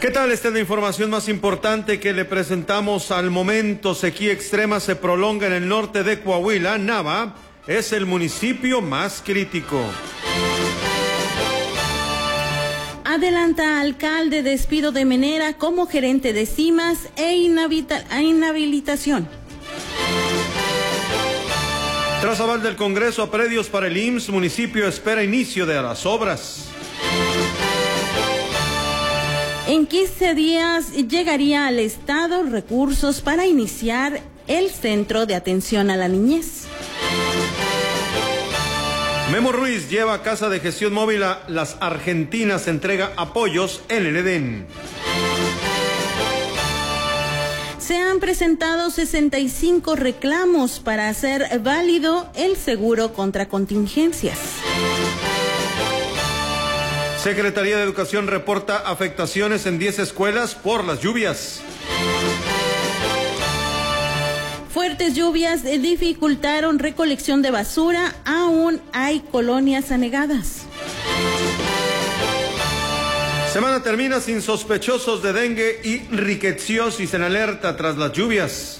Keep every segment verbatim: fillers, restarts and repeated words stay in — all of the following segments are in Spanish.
¿Qué tal? Esta es la información más importante que le presentamos al momento. Sequía extrema se prolonga en el norte de Coahuila. Nava es el municipio más crítico. Adelanta alcalde despido de Menera como gerente de CIMAS e inhabilitación. Tras aval del Congreso a predios para el I M S S, municipio espera inicio de las obras. En quince días llegaría al Estado recursos para iniciar el Centro de Atención a la Niñez. Memo Ruiz lleva a Casa de Gestión Móvil a Las Argentinas, entrega apoyos en el Edén. Se han presentado sesenta y cinco reclamos para hacer válido el seguro contra contingencias. Secretaría de Educación reporta afectaciones en diez escuelas por las lluvias. Fuertes lluvias dificultaron recolección de basura, aún hay colonias anegadas. Semana termina sin sospechosos de dengue y riqueciosis en alerta tras las lluvias.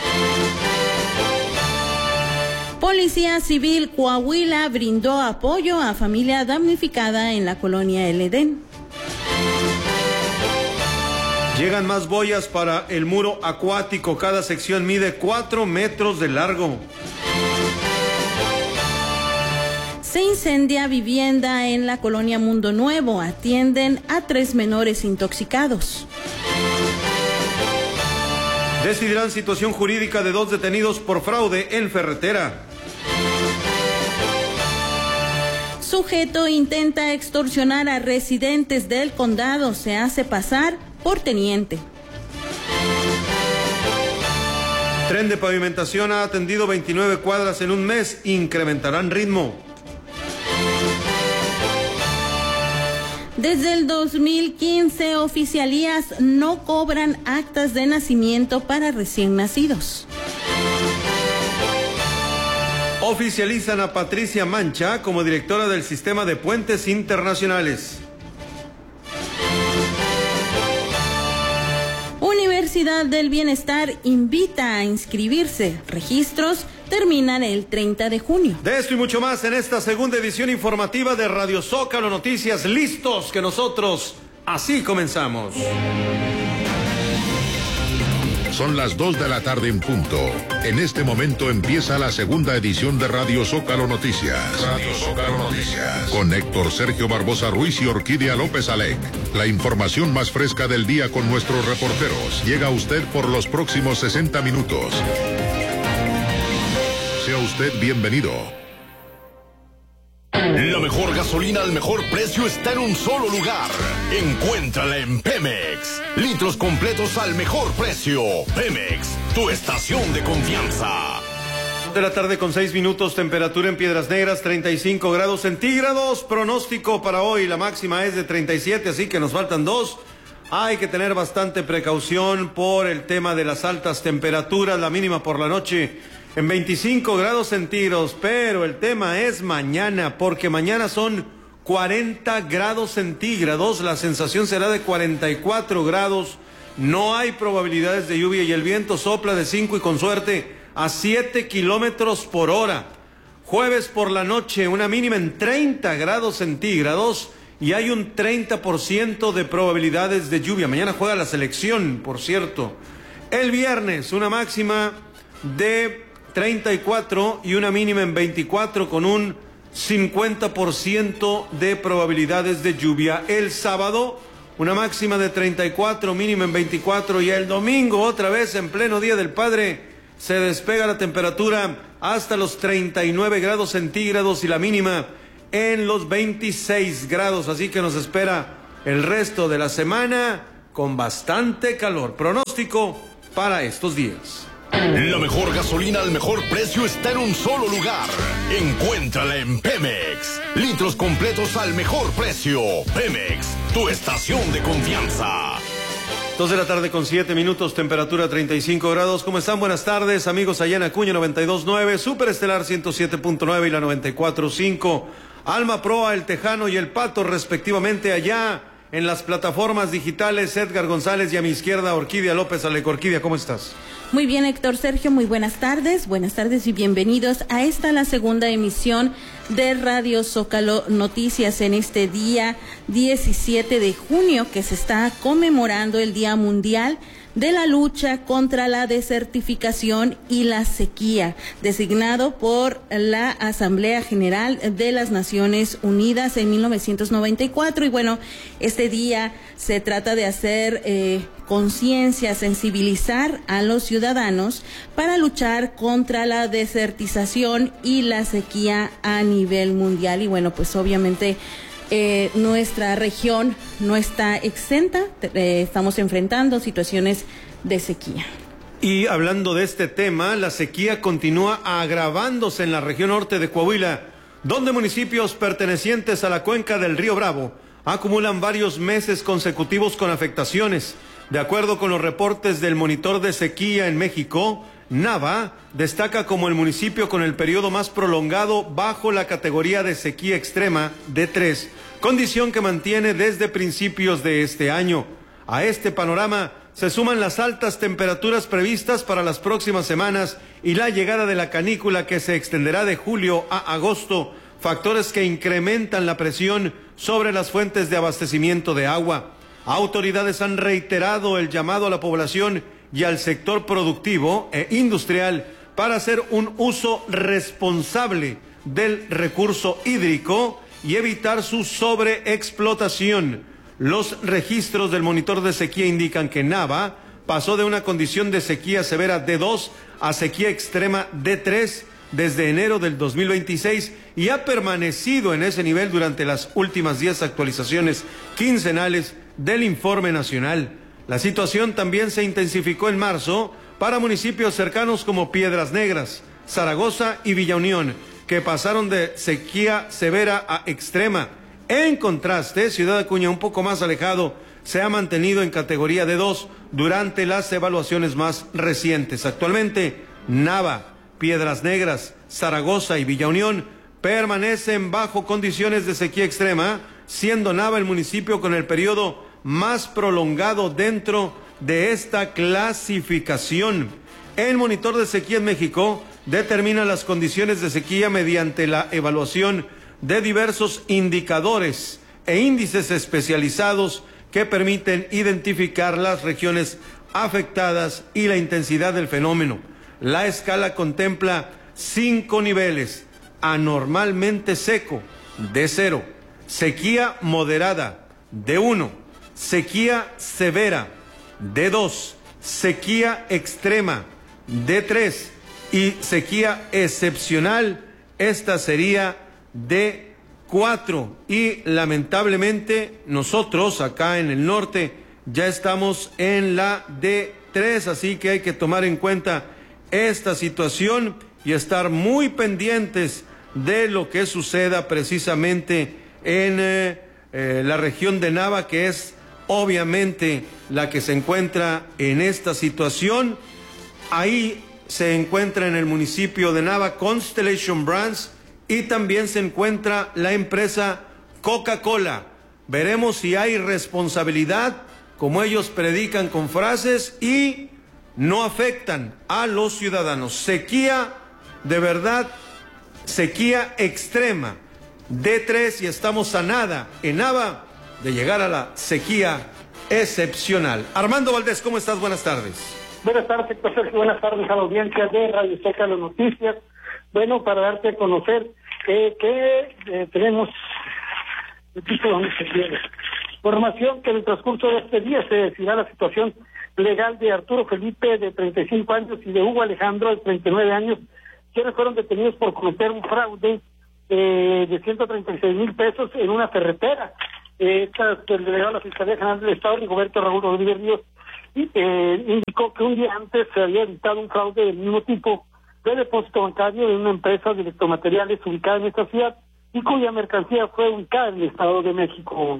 Policía Civil Coahuila brindó apoyo a familia damnificada en la colonia El Edén. Llegan más boyas para el muro acuático. Cada sección mide cuatro metros de largo. Se incendia vivienda en la colonia Mundo Nuevo. Atienden a tres menores intoxicados. Decidirán situación jurídica de dos detenidos por fraude en ferretera. Sujeto intenta extorsionar a residentes del condado. Se hace pasar por teniente. Tren de pavimentación ha atendido veintinueve cuadras en un mes. Incrementarán ritmo. Desde el dos mil quince, oficialías no cobran actas de nacimiento para recién nacidos. Oficializan a Patricia Mancha como directora del Sistema de Puentes Internacionales. Universidad del Bienestar invita a inscribirse. Registros terminan el treinta de junio. De esto y mucho más en esta segunda edición informativa de Radio Zócalo Noticias. Listos que nosotros así comenzamos. Son las dos de la tarde en punto. En este momento empieza la segunda edición de Radio Zócalo Noticias. Radio Zócalo Noticias. Con Héctor Sergio Barbosa Ruiz y Orquídea López Alec. La información más fresca del día con nuestros reporteros. Llega a usted por los próximos sesenta minutos. Sea usted bienvenido. La mejor gasolina al mejor precio está en un solo lugar. Encuéntrala en Pemex. Litros completos al mejor precio. Pemex, tu estación de confianza. De la tarde con seis minutos, temperatura en Piedras Negras, treinta y cinco grados centígrados. Pronóstico para hoy, la máxima es de treinta y siete, así que nos faltan dos. Hay que tener bastante precaución por el tema de las altas temperaturas. La mínima por la noche en veinticinco grados centígrados, pero el tema es mañana, porque mañana son cuarenta grados centígrados, la sensación será de cuarenta y cuatro grados, no hay probabilidades de lluvia y el viento sopla de cinco y con suerte a siete kilómetros por hora. Jueves por la noche, una mínima en treinta grados centígrados y hay un treinta por ciento de probabilidades de lluvia. Mañana juega la selección, por cierto. El viernes, una máxima de treinta y cuatro y una mínima en veinticuatro con un cincuenta por ciento de probabilidades de lluvia. El sábado, una máxima de treinta y cuatro, mínima en veinticuatro y el domingo, otra vez en pleno Día del Padre, se despega la temperatura hasta los treinta y nueve grados centígrados y la mínima en los veintiséis grados. Así que nos espera el resto de la semana con bastante calor. Pronóstico para estos días. La mejor gasolina al mejor precio está en un solo lugar. Encuéntrala en Pemex. Litros completos al mejor precio. Pemex, tu estación de confianza. Dos de la tarde con siete minutos, temperatura treinta y cinco grados. ¿Cómo están? Buenas tardes, amigos allá en Acuña noventa y dos punto nueve, Superestelar ciento siete punto nueve y la noventa y cuatro punto cinco. Alma Proa, El Tejano y El Pato, respectivamente, allá en las plataformas digitales, Edgar González, y a mi izquierda, Orquídea López Aleco. Orquídea, ¿cómo estás? Muy bien, Héctor Sergio, muy buenas tardes. Buenas tardes y bienvenidos a esta, la segunda emisión de Radio Zócalo Noticias en este día diecisiete de junio, que se está conmemorando el Día Mundial de la Lucha contra la Desertificación y la Sequía, designado por la Asamblea General de las Naciones Unidas en mil novecientos noventa y cuatro. Y bueno, este día se trata de hacer eh, conciencia, sensibilizar a los ciudadanos para luchar contra la desertización y la sequía a nivel mundial. Y bueno, pues obviamente Eh, nuestra región no está exenta, eh, estamos enfrentando situaciones de sequía. Y hablando de este tema, la sequía continúa agravándose en la región norte de Coahuila, donde municipios pertenecientes a la cuenca del Río Bravo acumulan varios meses consecutivos con afectaciones. De acuerdo con los reportes del Monitor de Sequía en México, Nava destaca como el municipio con el periodo más prolongado bajo la categoría de sequía extrema D tres, condición que mantiene desde principios de este año. A este panorama se suman las altas temperaturas previstas para las próximas semanas y la llegada de la canícula, que se extenderá de julio a agosto, factores que incrementan la presión sobre las fuentes de abastecimiento de agua. Autoridades han reiterado el llamado a la población y al sector productivo e industrial para hacer un uso responsable del recurso hídrico y evitar su sobreexplotación. Los registros del Monitor de Sequía indican que Nava pasó de una condición de sequía severa D dos a sequía extrema D tres desde enero del dos mil veintiséis y ha permanecido en ese nivel durante las últimas diez actualizaciones quincenales del informe nacional. La situación también se intensificó en marzo para municipios cercanos como Piedras Negras, Zaragoza y Villa Unión, que pasaron de sequía severa a extrema. En contraste, Ciudad Acuña, un poco más alejado, se ha mantenido en categoría D dos durante las evaluaciones más recientes. Actualmente, Nava, Piedras Negras, Zaragoza y Villa Unión permanecen bajo condiciones de sequía extrema, siendo Nava el municipio con el periodo más prolongado dentro de esta clasificación. El Monitor de Sequía en México determina las condiciones de sequía mediante la evaluación de diversos indicadores e índices especializados que permiten identificar las regiones afectadas y la intensidad del fenómeno. La escala contempla cinco niveles: anormalmente seco, D cero, sequía moderada, D uno, sequía severa, D dos, sequía extrema, D tres, y sequía excepcional, esta sería D cuatro. Y lamentablemente nosotros acá en el norte ya estamos en la D tres, así que hay que tomar en cuenta esta situación y estar muy pendientes de lo que suceda precisamente en eh, eh, la región de Nava, que es obviamente la que se encuentra en esta situación. Ahí se encuentra en el municipio de Nava Constellation Brands y también se encuentra la empresa Coca-Cola. Veremos si hay responsabilidad, como ellos predican con frases, y no afectan a los ciudadanos. Sequía de verdad, sequía extrema, D tres, y estamos a nada en Nava de llegar a la sequía excepcional. Armando Valdés, ¿cómo estás? Buenas tardes. Buenas tardes, Héctor Sergio. Buenas tardes a la audiencia de Radio Zócalo Noticias. Bueno, para darte a conocer eh, que eh, tenemos el título donde se quiere. Información que en el transcurso de este día se decidirá la situación legal de Arturo Felipe, de treinta y cinco años, y de Hugo Alejandro, de treinta y nueve años, quienes fueron detenidos por cometer un fraude eh, de ciento treinta y seis mil pesos en una ferretera. Eh, esta, el delegado de la Fiscalía General del Estado, Rigoberto Raúl Rodríguez Ríos, y, eh, indicó que un día antes se había evitado un fraude del mismo tipo de depósito bancario de una empresa de electromateriales ubicada en esta ciudad y cuya mercancía fue ubicada en el Estado de México.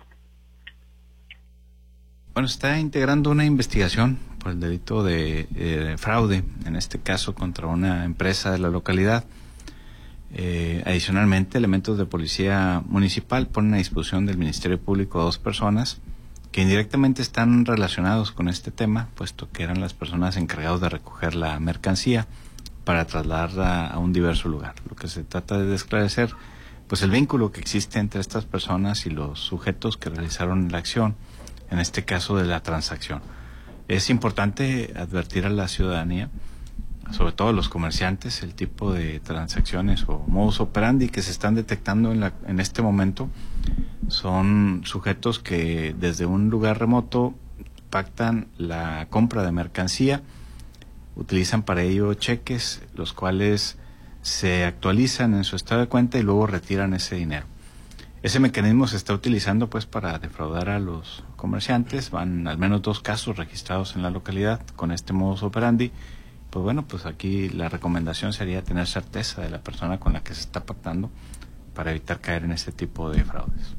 Bueno, está integrando una investigación por el delito de eh, fraude, en este caso contra una empresa de la localidad. Eh, adicionalmente, elementos de policía municipal ponen a disposición del Ministerio Público a dos personas que indirectamente están relacionados con este tema, puesto que eran las personas encargadas de recoger la mercancía para trasladarla a un diverso lugar. Lo que se trata es de esclarecer pues el vínculo que existe entre estas personas y los sujetos que realizaron la acción, en este caso de la transacción. Es importante advertir a la ciudadanía, sobre todo a los comerciantes, el tipo de transacciones o modus operandi que se están detectando en, la, en este momento. Son sujetos que desde un lugar remoto pactan la compra de mercancía, utilizan para ello cheques, los cuales se actualizan en su estado de cuenta y luego retiran ese dinero. Ese mecanismo se está utilizando pues para defraudar a los comerciantes. Van al menos dos casos registrados en la localidad con este modus operandi. Pues bueno, pues aquí la recomendación sería tener certeza de la persona con la que se está pactando para evitar caer en este tipo de fraudes.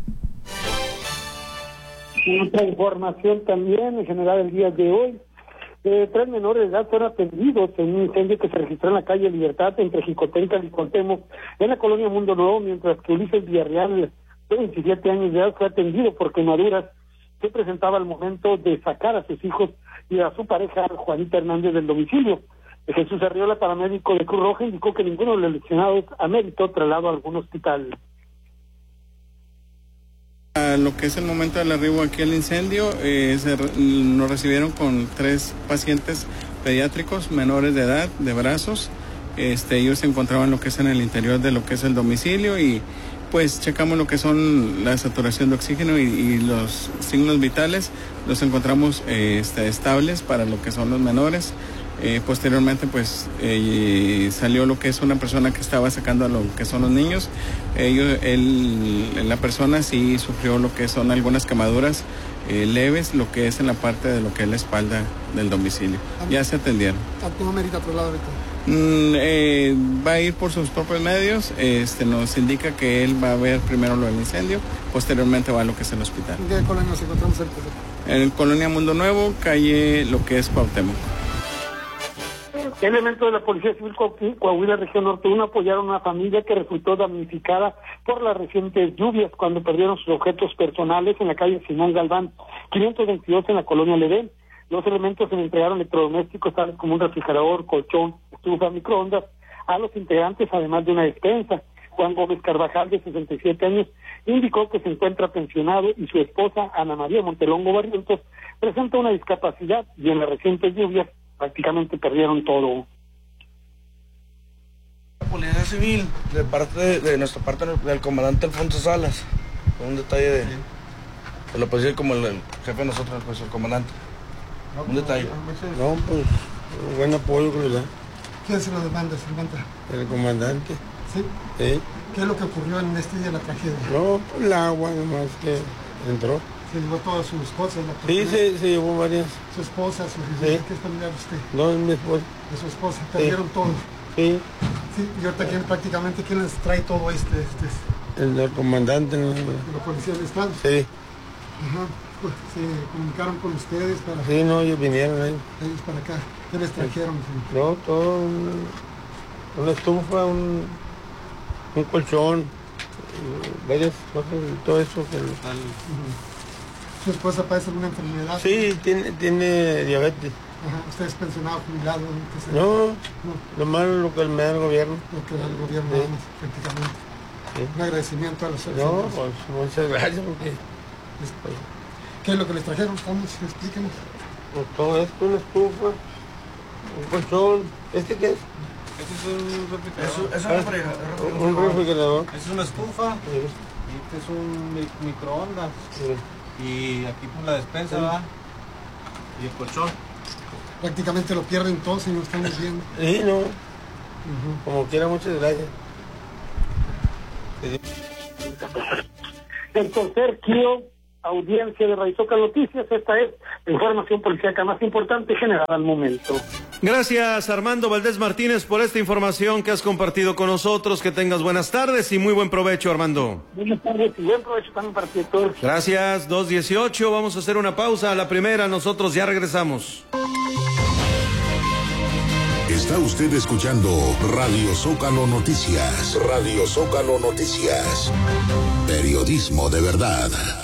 Otra información también, en general el día de hoy, eh, tres menores de edad fueron atendidos en un incendio que se registró en la calle Libertad entre Jicotenca y Cuauhtémoc, en la colonia Mundo Nuevo, mientras que Ulises Villarreal, de veintisiete años de edad, fue atendido por quemaduras que presentaba al momento de sacar a sus hijos y a su pareja, Juanita Hernández, del domicilio. Jesús Arriola, paramédico de Cruz Roja, indicó que ninguno de los lesionados ameritó traslado a algún hospital. A lo que es el momento del arribo aquí al incendio, eh, se, nos recibieron con tres pacientes pediátricos menores de edad, de brazos. Este, ellos se encontraban lo que es en el interior de lo que es el domicilio y pues checamos lo que son la saturación de oxígeno y, y los signos vitales, los encontramos eh, este, estables para lo que son los menores. Eh, posteriormente pues eh, salió lo que es una persona que estaba sacando a lo que son los niños. Ellos, él, la persona sí sufrió lo que son algunas quemaduras eh, leves, lo que es en la parte de lo que es la espalda del domicilio. Ya se atendieron. ¿Cómo amerita traslado ahorita? Mm, eh, va a ir por sus propios medios. Este, nos indica que él va a ver primero lo del incendio, posteriormente va a lo que es el hospital. ¿En qué colonia nos encontramos cerca? En Colonia Mundo Nuevo, calle lo que es Cuauhtémoc. Elementos de la Policía Civil Coahuila Región Norte uno apoyaron a una familia que resultó damnificada por las recientes lluvias cuando perdieron sus objetos personales en la calle Simón Galván, quinientos veintidós en la colonia Ledén. Los elementos se le entregaron electrodomésticos tales como un refrigerador, colchón, estufa, microondas a los integrantes, además de una despensa. Juan Gómez Carvajal, de sesenta y siete años, indicó que se encuentra pensionado y su esposa, Ana María Montelongo Barrientos, presenta una discapacidad y en las recientes lluvias prácticamente perdieron todo. La Policía Civil, de parte de, de nuestra parte del comandante Alfonso Salas, con un detalle de, de la policía como el, el jefe de nosotros, pues el comandante. No, un detalle. No, pues, buen apoyo, ¿verdad? ¿Quién se lo demanda, se levanta? El comandante. ¿Sí? Sí. ¿Qué es lo que ocurrió en este día de la tragedia? No, el agua nomás que entró. ¿Se llevó todas sus cosas? La sí, se, se llevó varias. ¿Su esposa, su hija? Sí. ¿Qué es familiar de usted? No, es mi esposa. ¿De su esposa? ¿Perdieron sí. todo? Sí. Sí. ¿Y ahorita quién, prácticamente quién les trae todo este? este? El, el comandante. ¿No? ¿De la policía del estado? Sí. Ajá. Pues, ¿se comunicaron con ustedes para...? Sí, no, ellos vinieron ahí. Ellos para acá. ¿Qué les trajeron? Sí. No, todo, un, una estufa, un, un colchón, varias cosas, todo eso que... Uh-huh. ¿Su esposa padece alguna enfermedad? Sí, tiene, tiene diabetes. Ajá. ¿Usted es pensionado, jubilado? No, no, lo malo lo que me da el gobierno. Lo que da el gobierno, sí. Vamos, prácticamente. Sí. Un agradecimiento a los No, pues muchas gracias porque... Pues, ¿qué es lo que les trajeron? Vamos, explíquenos. Pues todo esto, una estufa, un colchón. ¿Este qué es? Este es un refrigerador. Es, es un refrigerador. Un refrigerador. Es una estufa. Sí. Y este es un microondas. Sí. Y aquí por la despensa, ¿va? Y el colchón. Prácticamente lo pierden todos y no estamos viendo. Sí, no. Uh-huh. Como quiera, muchas gracias. Sí. El tercer Kio, audiencia de Radio Zócalo Noticias. Esta es la información policíaca más importante generada al momento. Gracias, Armando Valdés Martínez, por esta información que has compartido con nosotros. Que tengas buenas tardes y muy buen provecho, Armando. Buenas tardes y buen provecho también para ti, todos. Gracias, dos dieciocho. Vamos a hacer una pausa. A la primera, nosotros ya regresamos. Está usted escuchando Radio Zócalo Noticias. Radio Zócalo Noticias. Periodismo de verdad.